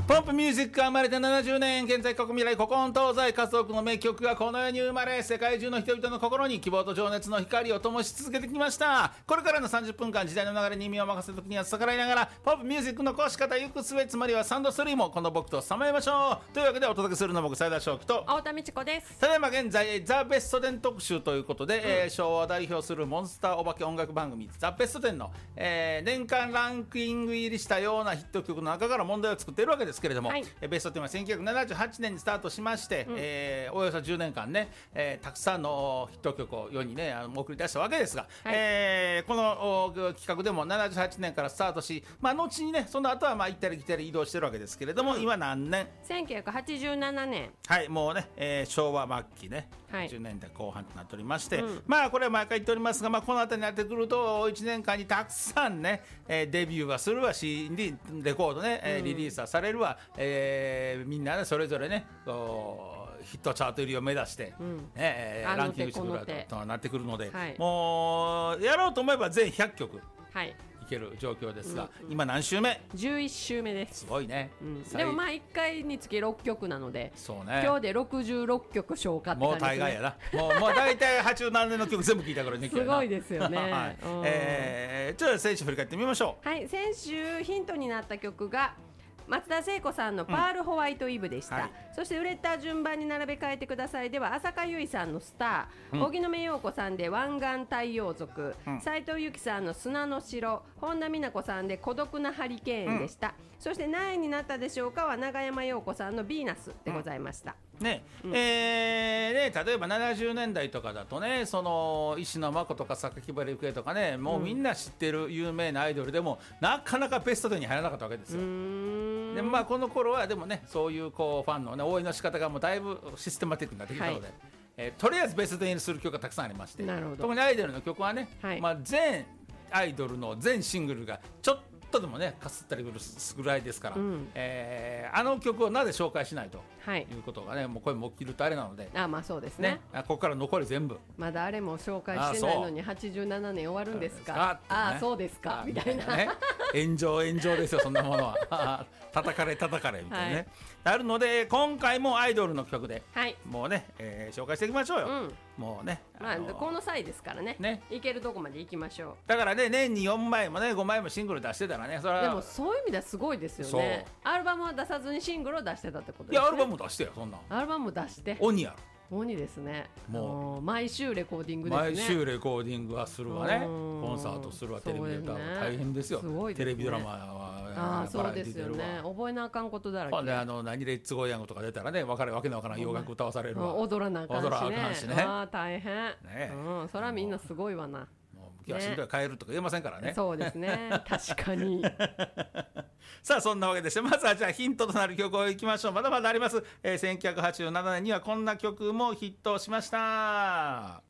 ポップミュージックが生まれて70年、現在国未来古今東西数多くの名曲がこの世に生まれ、世界中の人々の心に希望と情熱の光を灯し続けてきました。これからの30分間、時代の流れに身を任せる時には逆らいながらポップミュージックのこし方行く末、つまりはサンドストリームをこの僕とさまよいましょう。というわけでお届けするのは僕斉田翔樹と青田美智子です。 ただいま現在ザ・ベスト10特集ということで、昭和を代表するモンスターお化け音楽番組ザ・ベスト10の、年間ランキング入りしたようなヒット曲の中から問題を作っているわけですけれども、 はい、 ベスト10は1978年にスタートしまして、およそ10年間ね、たくさんのヒット曲を世にね送り出したわけですが、 はい、 この企画でも78年からスタートし、後にねその後は行ったり来たり移動してるわけですけれども、今何年 ？1987年。 はい、もうね、昭和末期ね、 はい、 10年代後半となっておりまして、これは毎回言っておりますが、この辺りになってくると1年間にたくさんね、デビューはするわ、CD レコードね、リリースはされるわ、みんなねそれぞれねヒットチャート入りを目指して、ランキングしてくるとなってくるので、はい、もうやろうと思えば全100曲、はい、いける状況ですが、今何週目 ？11週目です。 すごいね、 でも1回につき6曲なので、 そうね、 今日で66曲消化って感じですね。 もう大概やな、もう大体87年の曲全部聴いたからねすごいですよね、 はい、ちょっと先週振り返ってみましょう。 はい、先週ヒントになった曲が松田聖子さんのパールホワイトイブでした、はい、そして売れた順番に並べ替えてくださいでは浅香唯さんのスター、荻野目洋子さんで湾岸太陽族、斉藤由貴さんの砂の城、本田美奈子さんで孤独なハリケーンでした、そして何位になったでしょうかは永山洋子さんのヴィーナスでございました、 ね例えば70年代とかだとね、その石野真子とか榊原郁恵とかね、もうみんな知ってる有名なアイドルでも、なかなかベスト10に入らなかったわけですよ。でこの頃はでもね、そういうファンの、ね、応援の仕方がもうだいぶシステマティックになってきたので、はい、とりあえずベスト10にする曲がたくさんありまして、特にアイドルの曲はね、はい、全アイドルの全シングルがちょっとでもねかすったりするぐらいですから、あの曲をなぜ紹介しないということがね、もうこれも起きるとあれなので、 そうですね、 ここから残り全部まだあれも紹介してないのに87年終わるんですか、そうですかみたいな、ね、 炎上ですよそんなものは叩かれみたいなね、はい、あるので今回もアイドルの曲で、はい、もうね、紹介していきましょうよ、もうね、 この際ですからね、いけるとこまで行きましょう。 だからね、年に4枚もね5枚もシングル出してたらね、それはでもそういう意味ではすごいですよね。アルバムは出さずにシングルを出してたってことですね。 いやアルバム出してよ、そんなアルバム出して鬼やろ、 鬼ですね。もう毎週レコーディングですね。 毎週レコーディングはするわね、コンサートするわ、テレビで歌うわ、大変ですよ。テレビドラマはそうですよね、覚えなあかんことだらけ。 何レッツゴーヤングとか出たらね、わけのわからん洋楽歌わされるわ、 踊らなあかんしね、大変、それはみんなすごいわな。 今日はしんどい帰るとか言えませんからね。 そうですね、確かにさあそんなわけでして、まずはじゃあヒントとなる曲をいきましょう。まだまだあります。1987年にはこんな曲もヒットしました。